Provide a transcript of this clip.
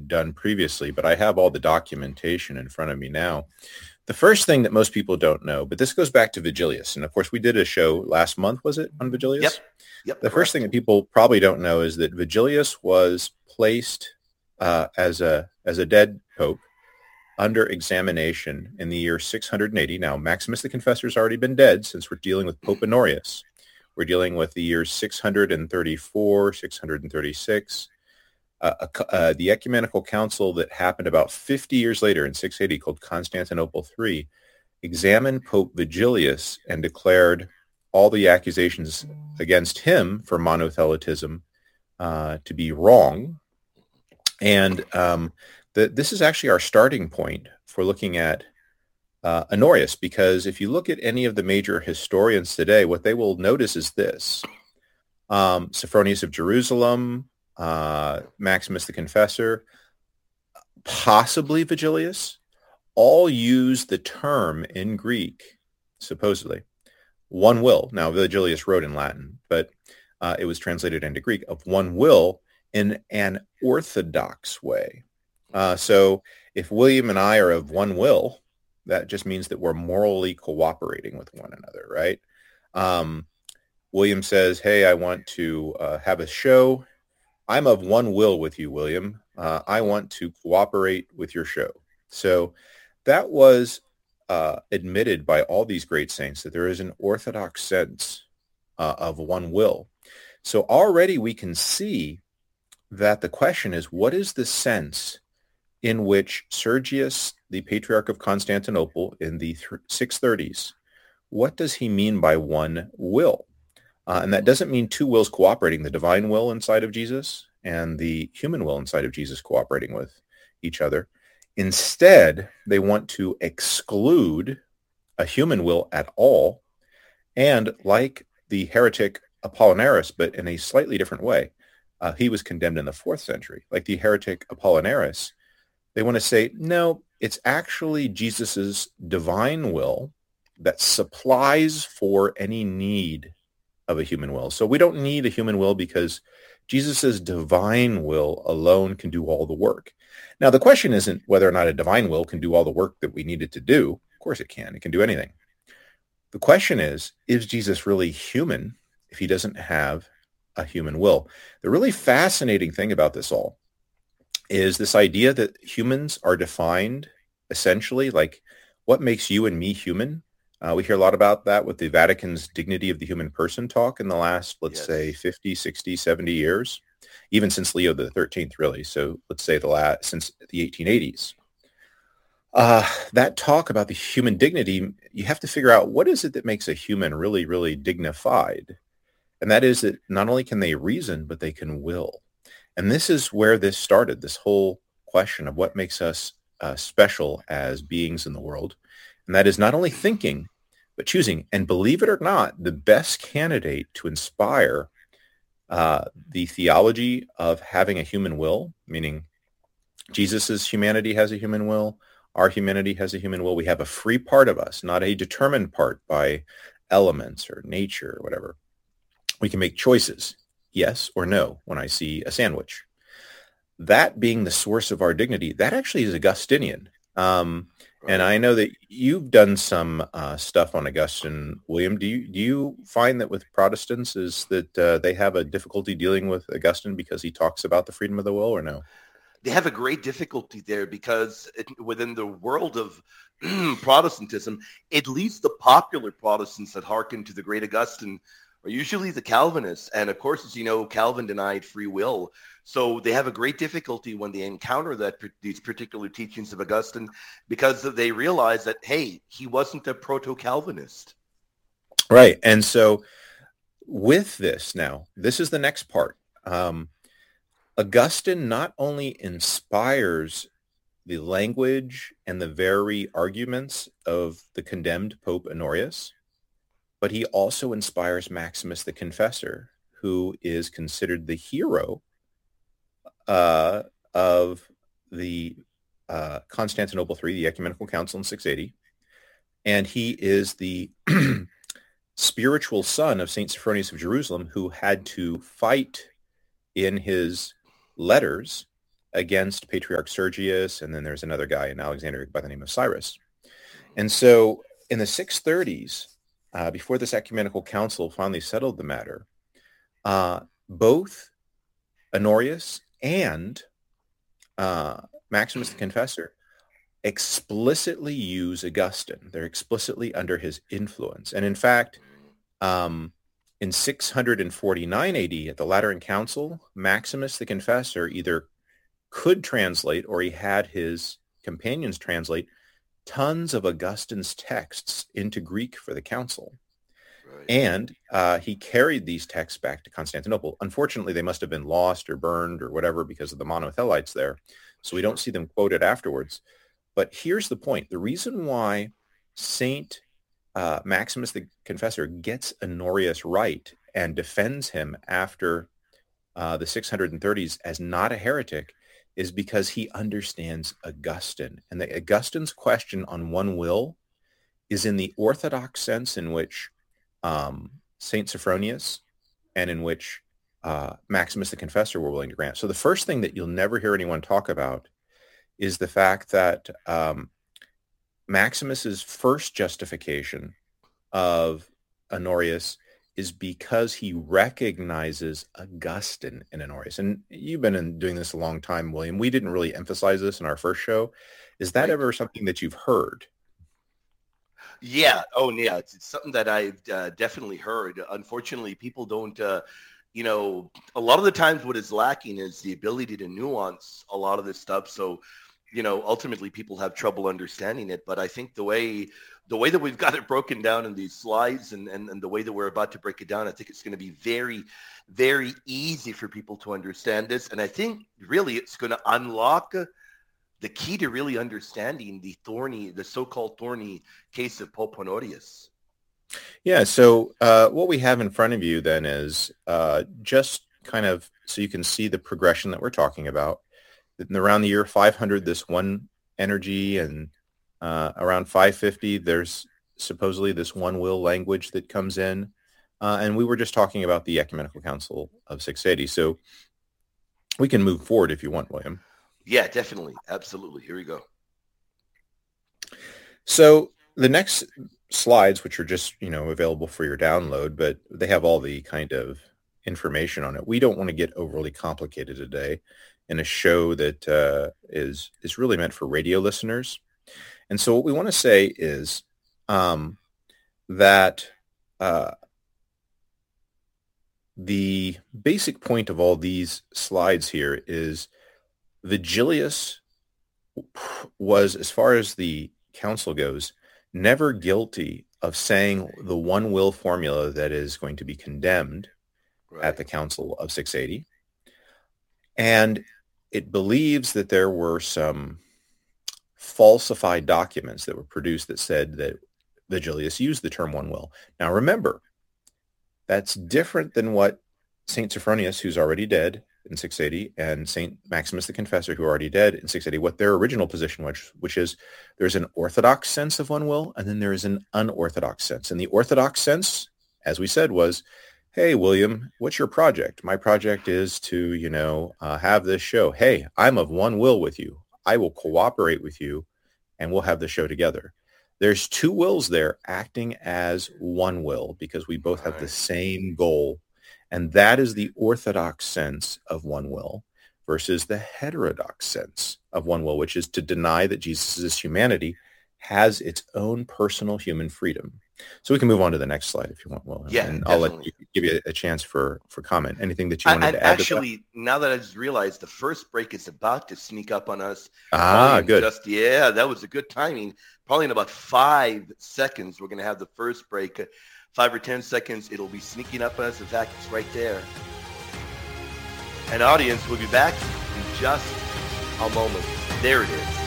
done previously, but I have all the documentation in front of me now. The first thing that most people don't know, but this goes back to Vigilius, and of course we did a show last month, was it, on Yep. Vigilius? Yep. The first thing Correct. that people probably don't know is that Vigilius was placed as a dead pope under examination in the year 680. Now, Maximus the Confessor has already been dead since we're dealing with Pope Honorius. We're dealing with the years 634, 636. The ecumenical council that happened about 50 years later in 680, called Constantinople III, examined Pope Vigilius and declared all the accusations against him for monothelitism to be wrong. And this is actually our starting point for looking at Honorius, because if you look at any of the major historians today, what they will notice is this. Sophronius of Jerusalem, Maximus the Confessor, possibly Vigilius, all use the term in Greek, supposedly, one will. Now, Vigilius wrote in Latin, but it was translated into Greek, of one will in an orthodox way. So if William and I are of one will, that just means that we're morally cooperating with one another, right? William says, hey, I want to have a show. I'm of one will with you, William. I want to cooperate with your show. So that was admitted by all these great saints, that there is an orthodox sense of one will. So already we can see that the question is, what is the sense in which Sergius, the Patriarch of Constantinople in the 630s, what does he mean by one will? And that doesn't mean two wills cooperating, the divine will inside of Jesus and the human will inside of Jesus cooperating with each other. Instead, they want to exclude a human will at all. And like the heretic Apollinaris, but in a slightly different way, he was condemned in the 4th century. Like the heretic Apollinaris, they want to say, no, it's actually Jesus's divine will that supplies for any need of a human will. So we don't need a human will because Jesus's divine will alone can do all the work. Now, the question isn't whether or not a divine will can do all the work that we need it to do. Of course it can. It can do anything. The question is Jesus really human if he doesn't have a human will? The really fascinating thing about this all is this idea that humans are defined essentially like what makes you and me human. We hear a lot about that with the Vatican's Dignity of the Human Person talk in the last, let's say, 50, 60, 70 years, even since Leo the 13th, really. So let's say since the 1880s. That talk about the human dignity, you have to figure out what is it that makes a human really, really dignified. And that is that not only can they reason, but they can will. And this is where this started, this whole question of what makes us special as beings in the world. And that is not only thinking, but choosing. And believe it or not, the best candidate to inspire the theology of having a human will, meaning Jesus's humanity has a human will, our humanity has a human will. We have a free part of us, not a determined part by elements or nature or whatever. We can make choices, yes or no, when I see a sandwich. That being the source of our dignity, that actually is Augustinian. And I know that you've done some stuff on Augustine, William. Do you find that with Protestants is that they have a difficulty dealing with Augustine because he talks about the freedom of the will, or no? They have a great difficulty there because within the world of Protestantism, at least the popular Protestants that hearken to the great Augustine are usually the Calvinists. And of course, as you know, Calvin denied free will. So they have a great difficulty when they encounter these particular teachings of Augustine because they realize that, hey, he wasn't a proto-Calvinist. Right. And so with this now, this is the next part. Augustine not only inspires the language and the very arguments of the condemned Pope Honorius, but he also inspires Maximus the Confessor, who is considered the hero of the Constantinople III, the Ecumenical Council in 680. And he is the spiritual son of St. Sophronius of Jerusalem, who had to fight in his letters against Patriarch Sergius, and then there's another guy in Alexandria by the name of Cyrus. And so in the 630s, before this ecumenical council finally settled the matter, both Honorius and Maximus the Confessor explicitly use Augustine. They're explicitly under his influence. And in fact, in 649 AD at the Lateran Council, Maximus the Confessor either could translate or he had his companions translate tons of Augustine's texts into Greek for the council. Right. And he carried these texts back to Constantinople. Unfortunately, they must have been lost or burned or whatever because of the monothelites there. So we don't see them quoted afterwards. But here's the point. The reason why Saint Maximus the Confessor gets Honorius right and defends him after the 630s as not a heretic is because he understands Augustine. And the Augustine's question on one will is in the orthodox sense in which Saint Sophronius and in which Maximus the Confessor were willing to grant. So the first thing that you'll never hear anyone talk about is the fact that Maximus's first justification of Honorius is because he recognizes Augustine in Honorius. And you've been doing this a long time, William. We didn't really emphasize this in our first show. Is that ever something that you've heard? Yeah. Oh, yeah. It's something that I've definitely heard. Unfortunately, people don't, a lot of the times what is lacking is the ability to nuance a lot of this stuff. So, ultimately people have trouble understanding it. But I think the way that we've got it broken down in these slides and the way that we're about to break it down, I think it's going to be very, very easy for people to understand this. And I think really it's going to unlock the key to really understanding the so-called thorny case of Pope Honorius. Yeah. So what we have in front of you then is just kind of so you can see the progression that we're talking about. Around the year 500, this one energy, and around 550, there's supposedly this one will language that comes in. And we were just talking about the Ecumenical Council of 680. So we can move forward if you want, William. Yeah, definitely. Absolutely. Here we go. So the next slides, which are just, available for your download, but they have all the kind of information on it. We don't want to get overly complicated today in a show that is really meant for radio listeners. And so what we want to say is that the basic point of all these slides here is Vigilius was, as far as the council goes, never guilty of saying the one will formula that is going to be condemned at the Council of 680. And it believes that there were some falsified documents that were produced that said that Vigilius used the term one will. Now remember, that's different than what St. Sophronius, who's already dead in 680, and St. Maximus the Confessor, who are already dead in 680, what their original position was, which is there's an orthodox sense of one will, and then there is an unorthodox sense. And the orthodox sense, as we said, was, hey, William, what's your project? My project is to, have this show. Hey, I'm of one will with you. I will cooperate with you, and we'll have the show together. There's two wills there acting as one will because we both have the same goal. And that is the orthodox sense of one will versus the heterodox sense of one will, which is to deny that Jesus' humanity has its own personal human freedom. So we can move on to the next slide if you want, Will. Yeah, and I'll give you a chance for comment. Anything that you wanted to add? Actually, now that I just realized the first break is about to sneak up on us. Good. That was a good timing. Probably in about 5 seconds, we're going to have the first break. 5 or 10 seconds, it'll be sneaking up on us. In fact, it's right there. And audience, we'll be back in just a moment. There it is.